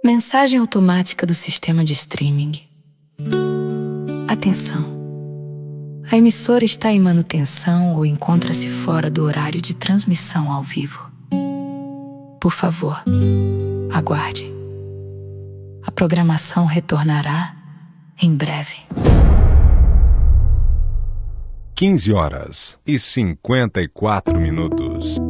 Mensagem automática do sistema de streaming. Atenção! A emissora está em manutenção ou encontra-se fora do horário de transmissão ao vivo. Por favor, aguarde. A programação retornará em breve. 15h54.